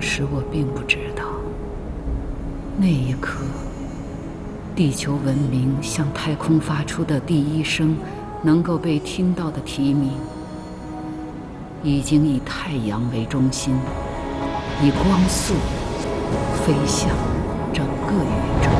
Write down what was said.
时我并不知道，那一刻，地球文明向太空发出的第一声能够被听到的提名，已经以太阳为中心，以光速飞向整个宇宙。